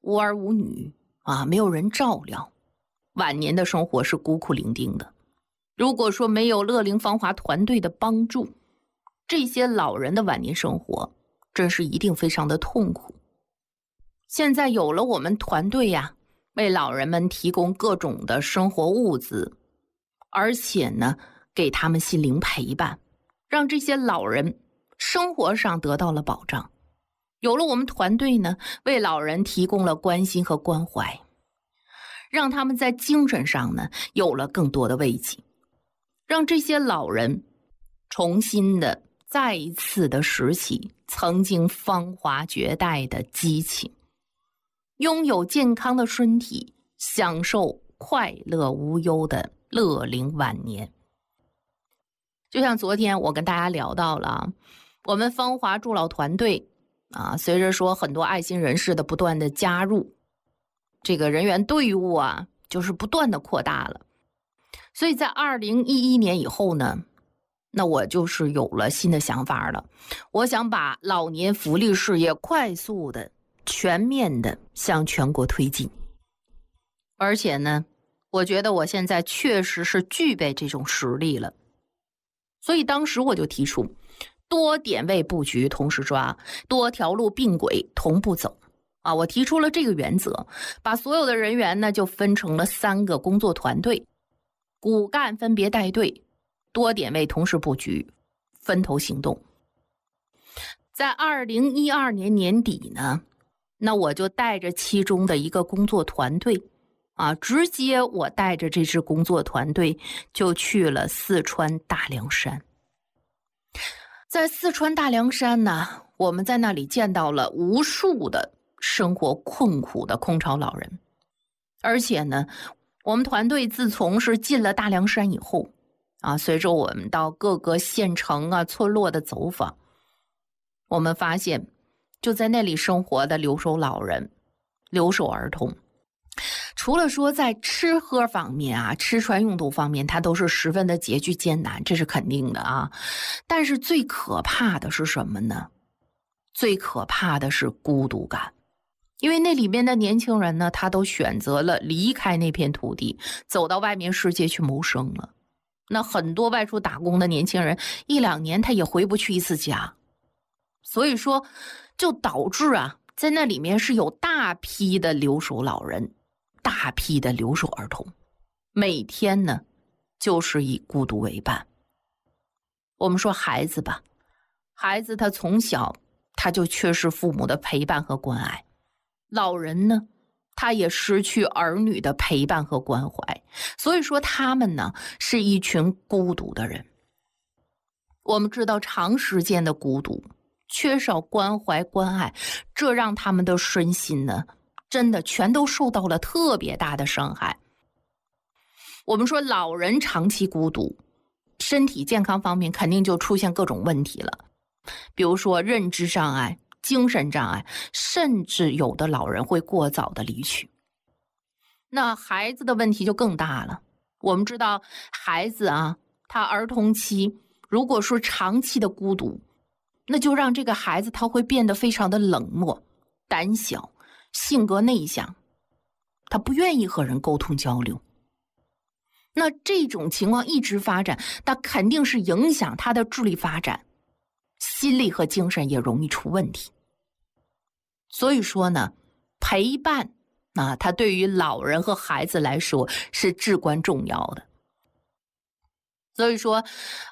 无儿无女啊，没有人照料，晚年的生活是孤苦伶仃的。如果说没有乐龄芳华团队的帮助，这些老人的晚年生活真是一定非常的痛苦。现在有了我们团队呀，为老人们提供各种的生活物资，而且呢，给他们心灵陪伴，让这些老人生活上得到了保障。有了我们团队呢，为老人提供了关心和关怀，让他们在精神上呢有了更多的慰藉，让这些老人重新的再一次的拾起曾经芳华绝代的激情，拥有健康的身体，享受快乐无忧的乐龄晚年。就像昨天我跟大家聊到了我们芳华助老团队啊，随着说很多爱心人士的不断的加入，这个人员队伍啊就是不断的扩大了。所以在2011年以后呢，那我就是有了新的想法了，我想把老年福利事业快速的全面的向全国推进。而且呢，我觉得我现在确实是具备这种实力了。所以当时我就提出多点位布局同时抓，多条路并轨同步走啊！我提出了这个原则，把所有的人员呢就分成了3个工作团队，骨干分别带队，多点位同时布局，分头行动。在2012年年底呢，那我就带着其中的一个工作团队啊，直接我带着这支工作团队就去了四川大凉山。在四川大凉山呢，我们在那里见到了无数的生活困苦的空巢老人。而且呢，我们团队自从是进了大凉山以后啊，随着我们到各个县城啊、村落的走访，我们发现就在那里生活的留守老人、留守儿童，除了说在吃喝方面啊、吃穿用度方面，它都是十分的拮据艰难，这是肯定的啊。但是最可怕的是什么呢？最可怕的是孤独感。因为那里面的年轻人呢，他都选择了离开那片土地，走到外面世界去谋生了。那很多外出打工的年轻人，1、2年他也回不去一次家。所以说，就导致啊，在那里面是有大批的留守老人，大批的留守儿童，每天呢就是以孤独为伴。我们说孩子吧，孩子他从小他就缺失父母的陪伴和关爱，老人呢他也失去儿女的陪伴和关怀，所以说他们呢是一群孤独的人。我们知道长时间的孤独，缺少关怀关爱，这让他们的身心呢真的全都受到了特别大的伤害。我们说老人长期孤独，身体健康方面肯定就出现各种问题了，比如说认知障碍、精神障碍，甚至有的老人会过早的离去。那孩子的问题就更大了。我们知道孩子啊，他儿童期如果说长期的孤独，那就让这个孩子他会变得非常的冷漠、胆小、性格内向，他不愿意和人沟通交流。那这种情况一直发展，那肯定是影响他的智力发展，心理和精神也容易出问题。所以说呢，陪伴啊，它对于老人和孩子来说是至关重要的。所以说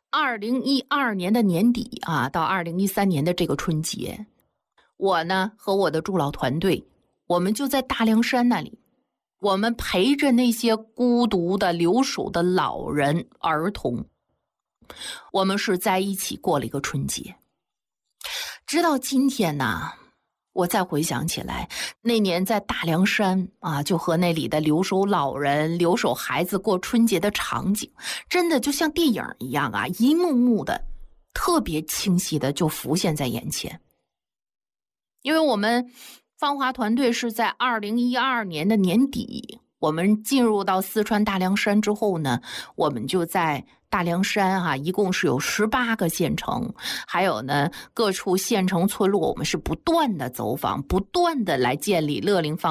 2012年的年底啊，到2013年的这个春节，我呢和我的助老团队，我们就在大凉山那里，我们陪着那些孤独的留守的老人儿童，我们是在一起过了一个春节。直到今天呢，我再回想起来，那年在大凉山啊，就和那里的留守老人、留守孩子过春节的场景，真的就像电影一样啊，一幕幕的特别清晰的就浮现在眼前。因为我们芳华团队是在2012年的年底，我们进入到四川大凉山之后呢，我们就在大凉山啊，一共是有18个县城，还有呢各处县城村落，我们是不断的走访，不断的来建立乐龄芳